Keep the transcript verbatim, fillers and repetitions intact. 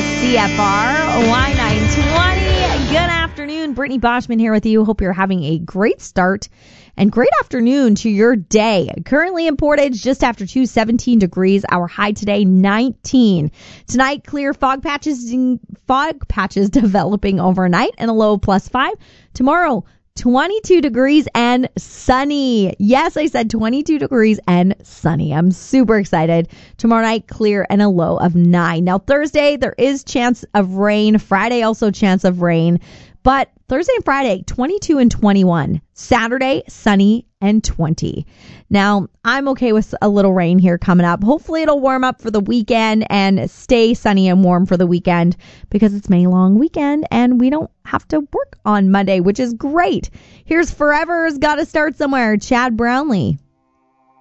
C F R Y nine twenty. Good afternoon. Brittany Boschman here with you. Hope you're having a great start and great afternoon to your day. Currently in Portage, just after two, seventeen degrees. Our high today, nineteen. Tonight, clear fog patches, fog patches developing overnight and a low plus five. Tomorrow, twenty-two degrees and sunny. Yes, I said twenty-two degrees and sunny. I'm super excited. Tomorrow night, clear and a low of nine. Now, Thursday, there is chance of rain. Friday, also chance of rain. But Thursday and Friday, twenty-two and twenty-one. Saturday, sunny and twenty. Now, I'm okay with a little rain here coming up. Hopefully, it'll warm up for the weekend and stay sunny and warm for the weekend because it's May long weekend and we don't have to work on Monday, which is great. Here's Forever's Gotta Start Somewhere, Chad Brownlee.